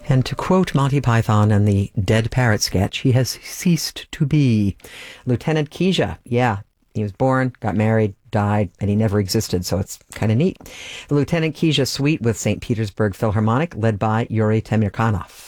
And to quote Monty Python and the Dead Parrot sketch, he has ceased to be. Lieutenant Keisha, yeah, he was born, got married, died, and he never existed, so it's kind of neat. The Lieutenant Keisha Suite with St. Petersburg Philharmonic, led by Yuri Temirkanov.